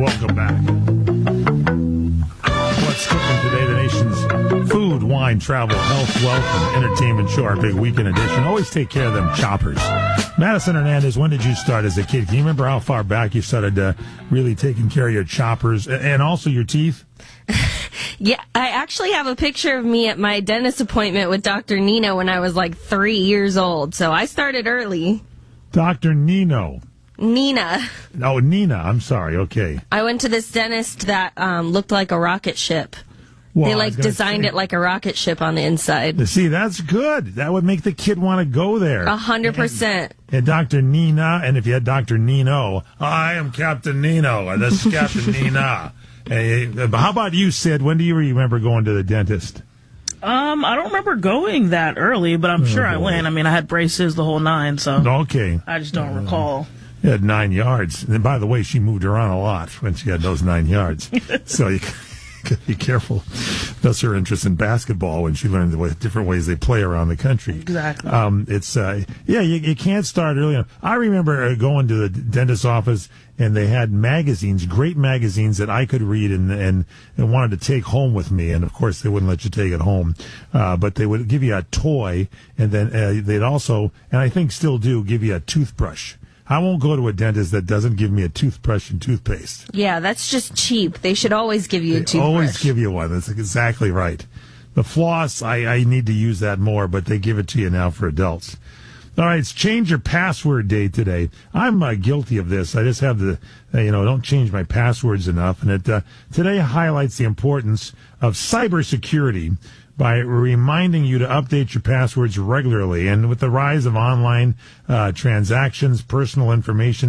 welcome back. What's cooking today? The nation's food, wine, travel, health, wealth, and entertainment show, our big weekend edition. Always take care of them choppers. Madison Hernandez, when did you start as a kid? Can you remember how far back you started really taking care of your choppers and also your teeth? Yeah, I actually have a picture of me at my dentist appointment with Dr. Nino when I was like 3 years old. So I started early. Dr. Nino. Nina. Oh, Nina. I'm sorry. Okay. I went to this dentist that looked like a rocket ship. Well, they designed it like a rocket ship on the inside. See, that's good. That would make the kid want to go there. 100%. And Dr. Nina, and if you had Dr. Nino, I am Captain Nino. This is Captain Nina. Hey, how about you, Sid? When do you remember going to the dentist? I don't remember going that early, but I'm sure I went. I mean, I had braces the whole nine, so okay. I just don't recall. You had 9 yards. And by the way, she moved around a lot when she had those 9 yards. So you gotta be careful. That's her interest in basketball when she learned the different ways they play around the country. Exactly. You can't start early enough. I remember going to the dentist's office and they had magazines, great magazines that I could read and wanted to take home with me. And of course, they wouldn't let you take it home. But they would give you a toy, and then they'd also, and I think still do, give you a toothbrush. I won't go to a dentist that doesn't give me a toothbrush and toothpaste. Yeah, that's just cheap. They should always give you a toothbrush. Always give you one. That's exactly right. The floss, I need to use that more, but they give it to you now for adults. All right, it's change your password day today. I'm guilty of this. I just have don't change my passwords enough. And it today highlights the importance of cybersecurity by reminding you to update your passwords regularly. And with the rise of online transactions, personal information